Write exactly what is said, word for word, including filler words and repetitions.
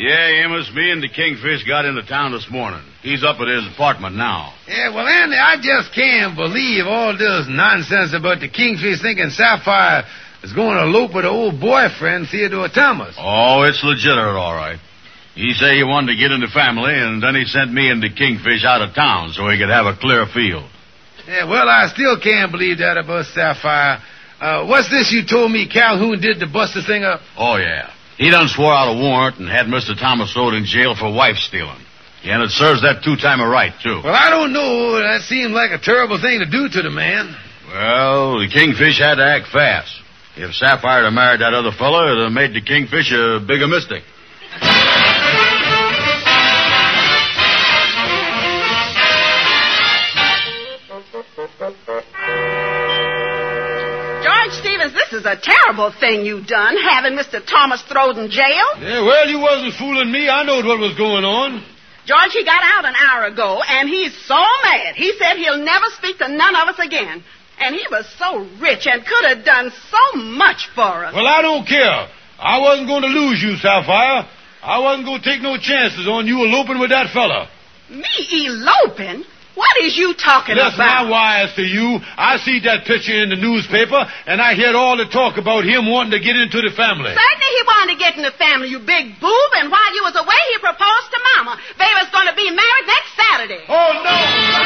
Yeah, Amos, me and the Kingfish got into town this morning. He's up at his apartment now. Yeah, well, Andy, I just can't believe all this nonsense about the Kingfish thinking Sapphire is going to elope with her old boyfriend, Theodore Thomas. Oh, it's legitimate, all right. He said he wanted to get in the family, and then he sent me and the Kingfish out of town so he could have a clear field. Yeah, well, I still can't believe that about Sapphire. Uh, what's this you told me Calhoun did to bust the thing up? Oh, yeah. He done swore out a warrant and had Mister Thomas thrown in jail for wife stealing. Yeah, and it serves that two-timer right, too. Well, I don't know. That seems like a terrible thing to do to the man. Well, the Kingfish had to act fast. If Sapphire had married that other fella, it would have made the Kingfish a bigger mistake. This is a terrible thing you done, having Mister Thomas thrown in jail. Yeah, well, you wasn't fooling me. I knowed what was going on. George, he got out an hour ago, and he's so mad. He said he'll never speak to none of us again. And he was so rich and could have done so much for us. Well, I don't care. I wasn't going to lose you, Sapphire. I wasn't going to take no chances on you eloping with that fella. Me eloping? What is you talking That's about? my wires to you. I see that picture in the newspaper, and I heard all the talk about him wanting to get into the family. Certainly he wanted to get in the family, you big boob, and while you was away, he proposed to Mama. They was going to be married next Saturday. Oh, no!